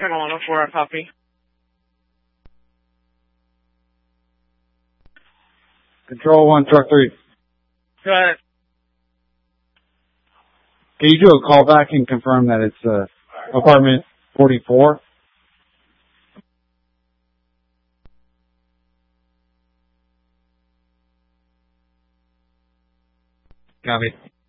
Channel 104, I copy. Control 1, truck 3. Go ahead. Can you do a call back and confirm that it's apartment 44? Copy.